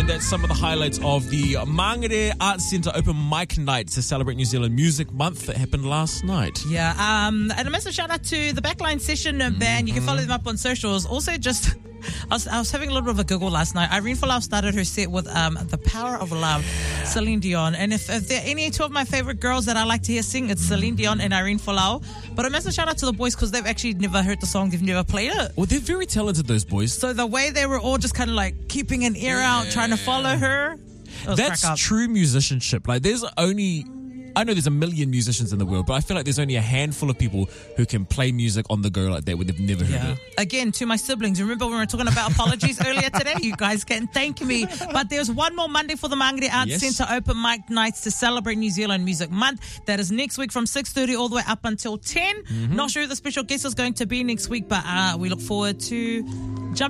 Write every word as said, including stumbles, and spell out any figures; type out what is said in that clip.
and that's some of the highlights of the Mangere Arts Centre Open Mic Night to celebrate New Zealand Music Month that happened last night. Yeah, um, and a massive shout out to the Backline Session band. Mm-hmm. You can follow them up on socials. Also, just I was, I was having a little bit of a giggle last night. Irene Folau started her set with um, The Power of Love, yeah. Celine Dion. And if, if there are any two of my favorite girls that I like to hear sing, it's Celine Dion and Irene Folau. But a massive shout out to the boys because they've actually never heard the song. They've never played it. Well, they're very talented, those boys. So the way they were all just kind of like keeping an ear yeah. out, trying to follow her. That's true musicianship. Like, there's only... I know there's a million musicians in the world, but I feel like there's only a handful of people who can play music on the go like that when they've never heard yeah. it. Again, to my siblings, remember when we were talking about apologies earlier today? You guys can thank me. But there's one more Monday for the Mangere Arts yes. Centre Open Mic Nights to celebrate New Zealand Music Month. That is next week from six thirty all the way up until ten. Mm-hmm. Not sure who the special guest is going to be next week, but uh, we look forward to jumping